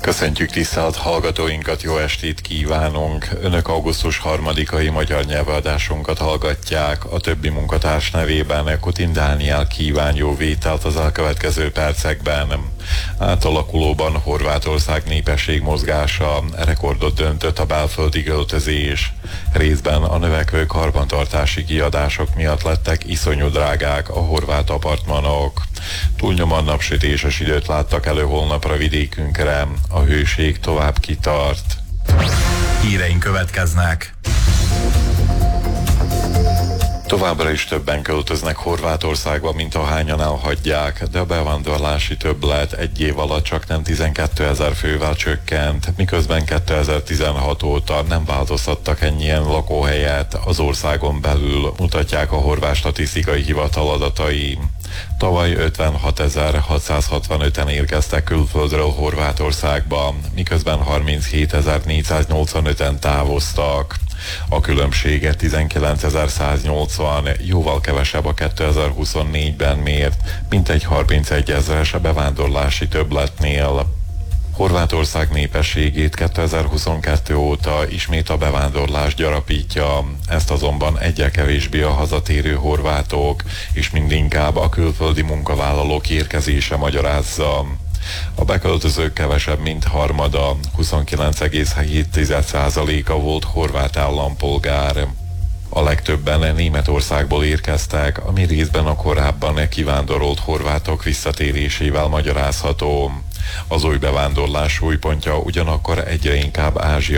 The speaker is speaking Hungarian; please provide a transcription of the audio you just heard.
Köszöntjük tisztelt hallgatóinkat, jó estét kívánunk! Önök augusztus 3-ai magyar nyelvadásunkat hallgatják. A többi munkatárs nevében Kutin Dániel kíván jó vételt az elkövetkező percekben. Átalakulóban Horvátország népességmozgása, rekordot döntött a belföldi költözés. Részben a növekvő karbantartási kiadások miatt lettek iszonyú drágák a horvát apartmanok. Túlnyomóan napsütéses időt láttak elő holnapra vidékünkre. A hőség tovább kitart. Híreink következnek. Továbbra is többen költöznek Horvátországba, mint ahányan elhagyják, de a bevándorlási többlet egy év alatt csak nem 12 000 fővel csökkent, miközben 2016 óta nem változtattak ennyien lakóhelyet az országon belül, mutatják a Horvát Statisztikai Hivatal adatai. Tavaly 56.665-en érkeztek külföldről Horvátországba, miközben 37.485-en távoztak. A különbsége 19.180, jóval kevesebb a 2024-ben mért, mintegy 31 000-es a bevándorlási többletnél. Horvátország népességét 2022 óta ismét a bevándorlás gyarapítja, ezt azonban egyre kevésbé a hazatérő horvátok, és mindinkább a külföldi munkavállalók érkezése magyarázza. A beköltözők kevesebb, mint harmada, 29,7%-a volt horvát állampolgár. A legtöbben Németországból érkeztek, ami részben a korábban kivándorolt horvátok visszatérésével magyarázható. Az új bevándorlás súlypontja ugyanakkor egyre inkább Ázsia